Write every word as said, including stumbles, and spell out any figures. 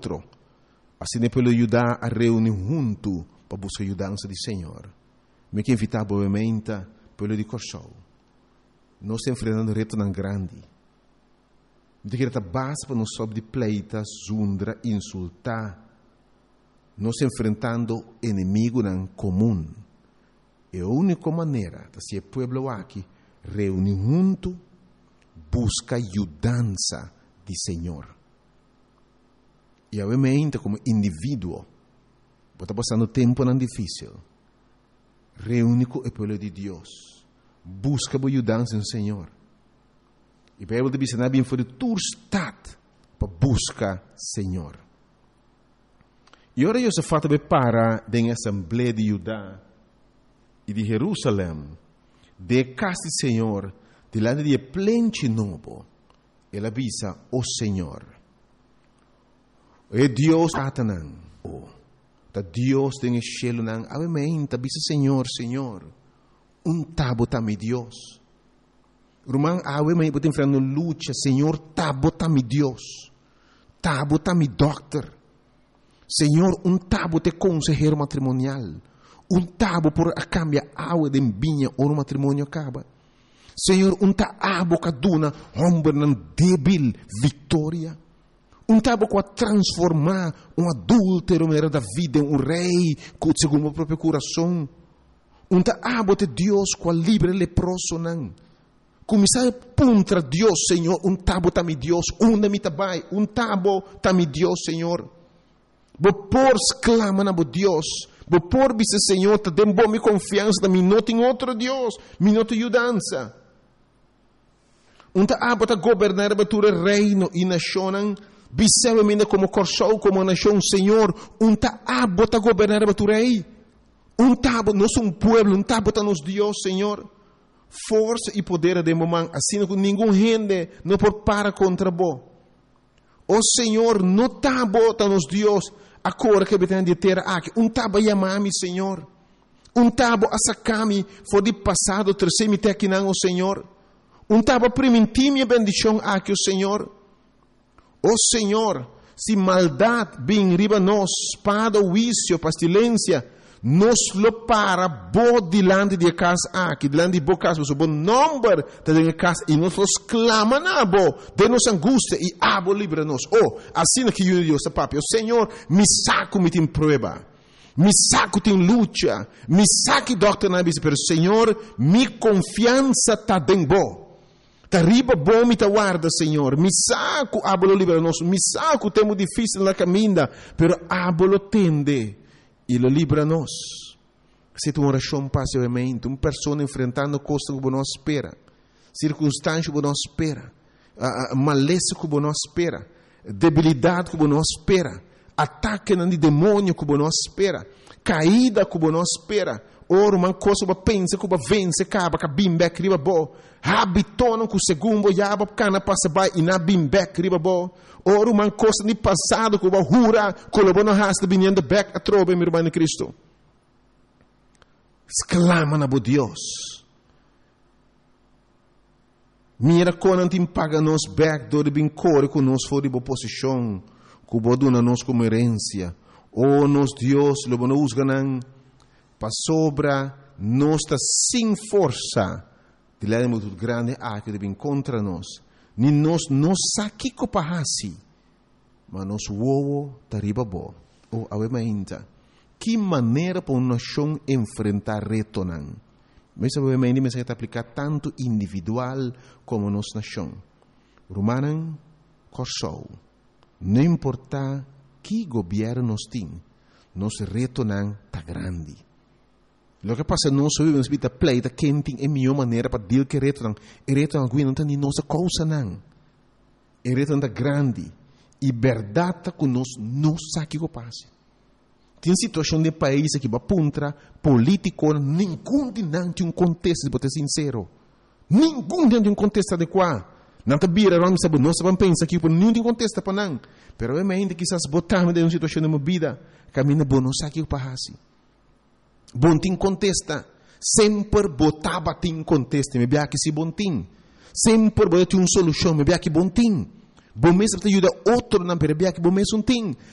outro. Assim é para ajudar a reunir junto para buscar ajudança do Senhor. Me que invitar obviamente pelo de Corsol. Nós estamos enfrentando reto tão grande. De que a base para nós sobre de pleita, zundra, insultar. Nós estamos enfrentando inimigo não comum. É a única maneira de ser povo aqui reunir junto, busca ajudança do Senhor. E obviamente como indivíduo, está passando tempo não difícil. Reúne com o povo de Deus. Busca a ajudança no Senhor. E a Bíblia diz que não é para tu estar para buscar Senhor. E agora eu se fato para da Assembleia de Judá e de Jerusalém, de casa do Senhor, delante de plente novo, ele avisa o Senhor. E Deus atanan. Da Deus tem cielo nang avementa bisa Senhor, Senhor. Um tabo tami Deus. Rumang awe mai botem frano lucha, Senhor, tabo tami Deus. Tabo tami doctor. Senhor, um tabo te consejero matrimonial. Um tabo por a cambia awe de binha ou no matrimônio acaba. Senhor, um tabo kaduna homem nan débil vitória. Um tabo para transformar um adúltero da vida em um rei, segundo o próprio coração. Um tabo de Deus com livre leproso não. Começar a puntra Deus, Senhor. Um tabo tami Deus, um da mitabai, um tabo tami Deus, Senhor. Bopor exclama na Deus. Bopor bisa Senhor, te dem bom confiança, me não tem outro Deus, me não tem ajudança. Um tabo ta governar batura reino e nação. Biseu mina como Corsol, como nação, Senhor, um tabo ta governar a tu rei. Um tabo, nós um pueblo, um tabo ta nos Deus, Senhor. Força e poder de mamãe, assim que nenhum gente não pode parar contra bo. O Senhor, no tabo ta nos Deus, a cor que betém de terra aqui. Um tabo yamami, Senhor. Um tabo asakami, foi de passado, terceiro te aqui não, o Senhor. Um tabo primitimi a bendição aqui, o Senhor. Oh Senhor, se maldade vem riba nós, espada, vício, pestilência, nos lo para bo dilante de casa aqui, dilante de bo casa, o bom número de casa, e nós los clama na bo, de nos angústia, e abo livra nos. Oh, assim que eu Deus, papi, o Senhor, me saco me tem prova, me saco tem luta, me saque doctor na bisa, pero Senhor, mi confiança tá den bo. Tariba bom me guarda, Senhor. Me saco, abolo libera nós. Me saco, temo difícil na caminha, pero abolo tende e lo libera nós. Se tu uma oração passivamente, uma pessoa enfrentando coisas que não espera, circunstâncias que não espera, uh, maleza que não espera, debilidade que não espera, ataque de demônio que não espera, caída que não espera. Ora, uma coisa que pensa que vence, acaba que bimbek riba bo. Habitono que o segundo yaba cana passa by e na bimbek riba bo. Ora, uma coisa de passado que o hura colabou na rasta vinhando back a trobe, meu irmão Cristo. Exclama na bo Deus. Mira quando te paga nos back do de bincore que nos for de boa posição, que o dona nos como herência. Oh, nos Deus, lobo nos ganam. Para sobra, nós está sem força de lá muito grande a que deve contra nós. Nem nós não saque com pahasi, mas nós uovo tariba bo. Ou obviamente, que maneira para uma nação enfrentar reto não? Mas obviamente me se aplicar tanto individual como nossa nação. Romanan, Corsol, não importa que governo nós tem, nosso reto não está grande. Lo que passa não só vivemos vida pleita quem tem a melhor maneira para deal que reto não, e reto não não tem nossa causa não, e reto não grande e verdade que nós não sabe o que passa. Tem situação de país que va puntra político nenhum de não tem um contexto de ser sincero, nenhum de um contexto adequado. Não te bira não sabe nós vamos pensar que nenhum tem contexto para não, pero é ainda que essas botamos de uma situação de uma vida caminha bom não sabe o que passa. Bom tim contesta, sempre botava tim contesta, me bia que se bom tim, sempre botava uma solução, me bia que bom tim, bom mesmo te ajuda outro não, pero bia que bom mesmo tim,